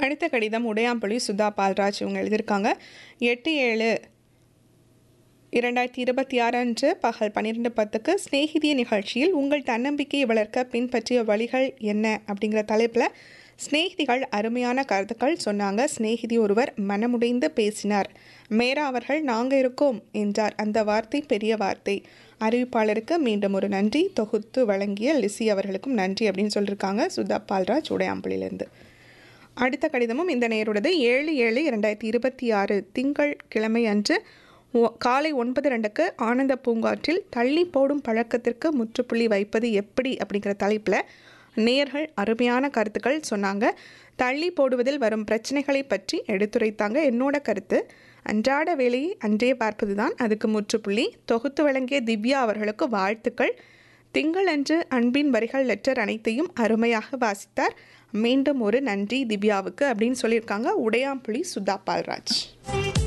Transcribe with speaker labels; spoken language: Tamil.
Speaker 1: அடுத்த கடிதம் உடையாம்புலி சுதா பால்ராஜ் இவங்க எழுதியிருக்காங்க. 8/7/2026 அன்று பகல் 12:10க்கு சிநேகிதிய நிகழ்ச்சியில் உங்கள் தன்னம்பிக்கையை வளர்க்க பின்பற்றிய வழிகள் என்ன அப்படிங்கிற தலைப்பில் சிநேகிதிகள் அருமையான கருத்துக்கள் சொன்னாங்க. சிநேகிதி ஒருவர் மனமுடைந்து பேசினார். மேரா அவர்கள் நாங்கள் இருக்கோம் என்றார். அந்த வார்த்தை பெரிய வார்த்தை. அறிவிப்பாளருக்கு மீண்டும் ஒரு நன்றி. தொகுத்து வழங்கிய லிசி அவர்களுக்கும் நன்றி அப்படின்னு சொல்லியிருக்காங்க சுதா பால்ராஜ் உடையாம்புலியிலேருந்து. அடுத்த கடிதமும் இந்த நேருடையது. 7/7/2026 திங்கள் கிழமை அன்று காலை 9:02க்கு ஆனந்த பூங்காற்றில் தள்ளி போடும் பழக்கத்திற்கு முற்றுப்புள்ளி வைப்பது எப்படி அப்படிங்கிற தலைப்பில் நேயர்கள் அருமையான கருத்துக்கள் சொன்னாங்க. தள்ளி போடுவதில் வரும் பிரச்சனைகளை பற்றி எடுத்துரைத்தாங்க. என்னோட கருத்து, அன்றாட வேலையை அன்றே பார்ப்பது தான் அதுக்கு முற்றுப்புள்ளி. தொகுத்து வழங்கிய திவ்யா அவர்களுக்கு வாழ்த்துக்கள். திங்கள் அன்று அன்பின் வரிகள் லெட்டர் அனைத்தையும் அருமையாக வாசித்தார். மீண்டும் ஒரு நன்றி திவ்யாவுக்கு அப்படின்னு சொல்லியிருக்காங்க உடையாம்புலி சுதா பால்ராஜ்.